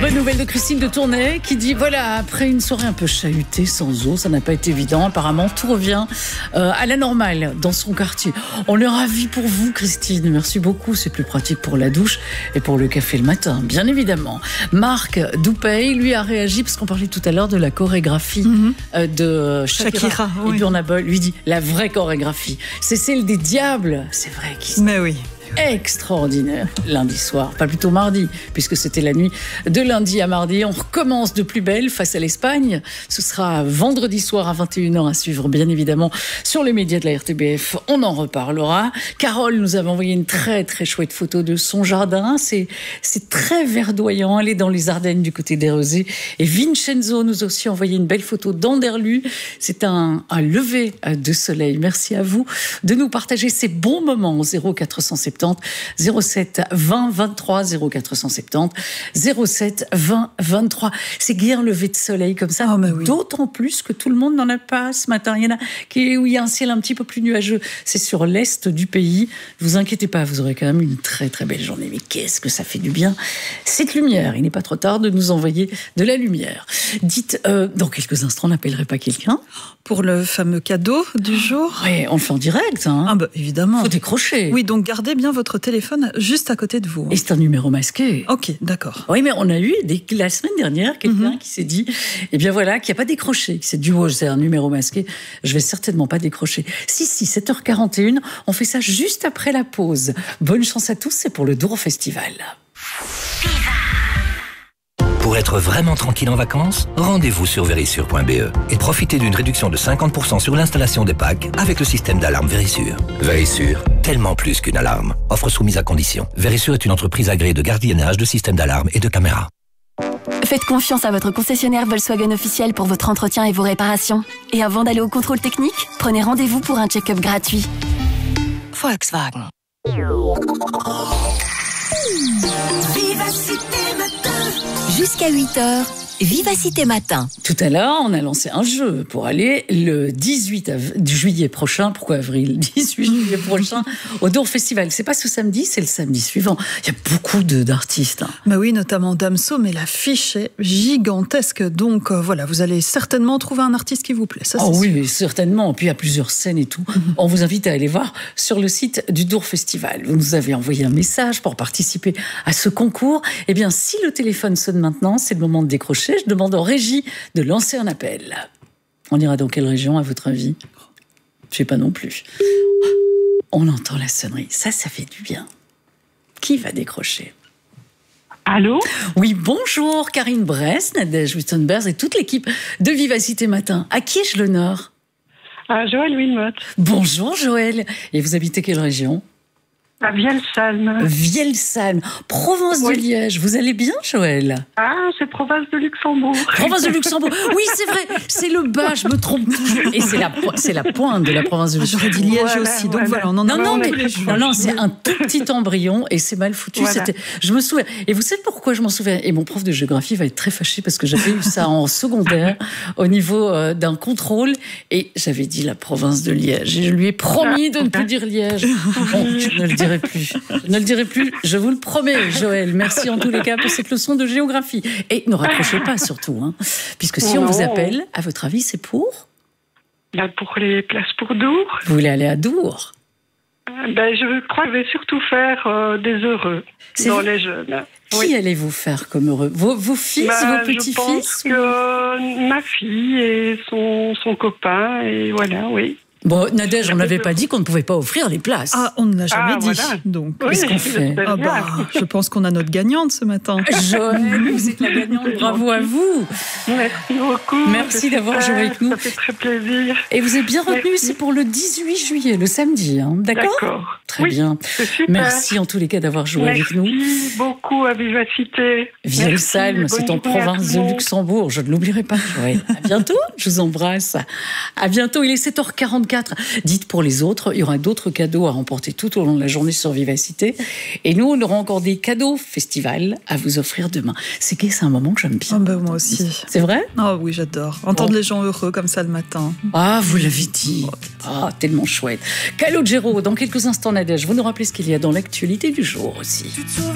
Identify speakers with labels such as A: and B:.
A: Bonne nouvelle de Christine de Tournai qui dit voilà, après une soirée un peu chahutée sans eau, ça n'a pas été évident. Apparemment, tout revient à la normale dans son quartier. On est ravis pour vous, Christine. Merci beaucoup. C'est plus pratique pour la douche et pour le café le matin, bien évidemment. Marc Doupey, lui, a réagi parce qu'on parlait tout à l'heure de la chorégraphie de Shakira. Et Burna Boy lui dit la vraie chorégraphie, c'est celle des diables. C'est vrai qu'il
B: Mais oui.
A: Extraordinaire lundi soir, pas plutôt mardi, puisque c'était la nuit de lundi à mardi. On recommence de plus belle face à l'Espagne. Ce sera vendredi soir à 21h à suivre, bien évidemment, sur les médias de la RTBF. On en reparlera. Carole nous avait envoyé une très très chouette photo de son jardin. C'est très verdoyant. Elle est dans les Ardennes du côté des Rosées. Et Vincenzo nous a aussi envoyé une belle photo d'Anderlu. C'est un lever de soleil. Merci à vous de nous partager ces bons moments au 0470 07 20 23 0470 07 20 23. C'est gai un lever de soleil comme ça, oui. D'autant plus que tout le monde n'en a pas ce matin. Il y en a où il y a un ciel un petit peu plus nuageux. C'est sur l'est du pays. Ne vous inquiétez pas, vous aurez quand même une très très belle journée. Mais qu'est-ce que ça fait du bien, cette lumière. Il n'est pas trop tard de nous envoyer de la lumière. Dites, dans quelques instants, on n'appellerait pas quelqu'un
B: pour le fameux cadeau du jour?
A: Oui, on le fait en direct.
B: Évidemment.
A: Il faut décrocher.
B: Oui, donc gardez bien votre téléphone juste à côté de vous.
A: Et c'est un numéro masqué.
B: Ok, d'accord.
A: Oui, mais on a eu la semaine dernière quelqu'un qui s'est dit, eh bien voilà, qui n'a pas décroché, qui s'est dit, oh, c'est un numéro masqué, je vais certainement pas décrocher. Si, 7h41, on fait ça juste après la pause. Bonne chance à tous, c'est pour le Dour Festival.
C: Pour être vraiment tranquille en vacances, rendez-vous sur Verisure.be et profitez d'une réduction de 50% sur l'installation des packs avec le système d'alarme Verisure. Verisure, tellement plus qu'une alarme. Offre soumise à condition. Verisure est une entreprise agréée de gardiennage, de systèmes d'alarme et de caméras.
D: Faites confiance à votre concessionnaire Volkswagen officiel pour votre entretien et vos réparations. Et avant d'aller au contrôle technique, prenez rendez-vous pour un check-up gratuit. Volkswagen. Jusqu'à 8h, Vivacité Matin.
A: Tout à l'heure, on a lancé un jeu pour aller le 18 juillet prochain. Pourquoi avril? 18 juillet prochain au Dour Festival. C'est pas ce samedi, c'est le samedi suivant. Il y a beaucoup d'artistes.
B: Oui, notamment Damso, mais l'affiche est gigantesque. Donc voilà, vous allez certainement trouver un artiste qui vous plaît. Ça,
A: oui, certainement. Puis il y a plusieurs scènes et tout. On vous invite à aller voir sur le site du Dour Festival. Vous nous avez envoyé un message pour participer à ce concours. Eh bien, si le téléphone sonne maintenant, c'est le moment de décrocher. Je demande aux régies de lancer un appel. On ira dans quelle région, à votre avis? Je ne sais pas non plus. On entend la sonnerie. Ça fait du bien. Qui va décrocher?
E: Allô?
A: Oui, bonjour, Karine Bress, Nadège Wittenberg et toute l'équipe de Vivacité Matin. À qui ai-je l'honneur?
E: Joël Wilmot.
A: Bonjour, Joël. Et vous habitez quelle région?
E: À Vielsalm.
A: Vielsalm, province de Liège. Vous allez bien, Joël?
E: C'est province de Luxembourg.
A: Province de Luxembourg. Oui, c'est vrai. C'est le bas, je me trompe toujours. Et c'est la pointe de la province de Luxembourg.
B: J'aurais dit Liège aussi. Donc voilà, on en a tous les jours.
A: Non, c'est un tout petit embryon et c'est mal foutu.
E: Voilà.
A: Je me souviens. Et vous savez pourquoi je m'en souviens? Et mon prof de géographie va être très fâché parce que j'avais eu ça en secondaire au niveau d'un contrôle et j'avais dit la province de Liège. Et je lui ai promis de ne plus dire Liège. Bon, je ne le dirai plus. Je ne le dirai plus, je vous le promets, Joël. Merci en tous les cas pour cette leçon de géographie. Et ne raccrochez pas surtout, puisque si on vous appelle, à votre avis, c'est pour?
E: Pour les places pour Dour.
A: Vous voulez aller à Dour?
E: Je crois que je vais surtout faire des heureux dans les jeunes.
A: Qui allez-vous faire comme heureux? Vos fils, vos petits-fils?
E: Je pense que ma fille et son copain, et voilà, oui.
A: Bon, Nadège, on n'avait pas dit qu'on ne pouvait pas offrir les places.
B: On ne l'a jamais dit.
E: Voilà.
B: Donc,
A: qu'est-ce qu'on fait?
B: Je pense qu'on a notre gagnante ce matin.
A: Joël, vous êtes la gagnante. Bravo à vous.
E: Merci beaucoup.
A: Merci d'avoir joué avec nous.
E: Ça fait très plaisir.
A: Et vous êtes bien retenu, c'est pour le 18 juillet, le samedi, d'accord?
E: D'accord.
A: Très bien. Merci en tous les cas d'avoir joué avec nous.
E: Merci beaucoup à Vivacité.
A: Vielsalm, c'est en province de Luxembourg. Je ne l'oublierai pas, Joël. À bientôt. Je vous embrasse. À bientôt. Il est 7h44. Dites pour les autres, il y aura d'autres cadeaux à remporter tout au long de la journée sur Vivacité. Et nous, on aura encore des cadeaux festival à vous offrir demain. C'est un moment que j'aime bien.
B: Moi aussi.
A: C'est vrai?
B: Oui, j'adore. Entendre les gens heureux comme ça le matin.
A: Vous l'avez dit. Tellement chouette. Calogero, dans quelques instants, Nadège, vous nous rappelez ce qu'il y a dans l'actualité du jour aussi.